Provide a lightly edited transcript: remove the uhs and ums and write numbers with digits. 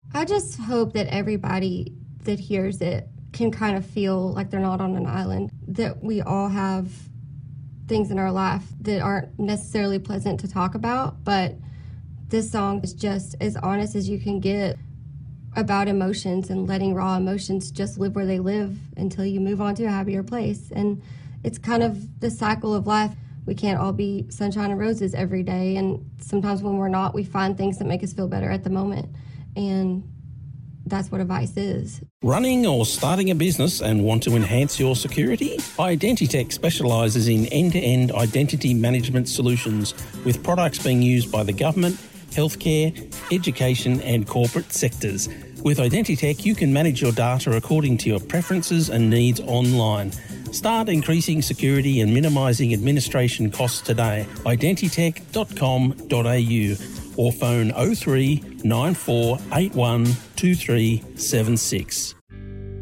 I just hope that everybody that hears it can kind of feel like they're not on an island, that we all have things in our life that aren't necessarily pleasant to talk about, but this song is just as honest as you can get about emotions and letting raw emotions just live where they live until you move on to a happier place. And it's kind of the cycle of life. We can't all be sunshine and roses every day, and sometimes when we're not, we find things that make us feel better at the moment. And that's what advice is. Running or starting a business and want to enhance your security? Identitech specialises in end-to-end identity management solutions with products being used by the government, healthcare, education and corporate sectors. With Identitech, you can manage your data according to your preferences and needs online. Start increasing security and minimising administration costs today. Identitech.com.au or phone 03 9481 2376.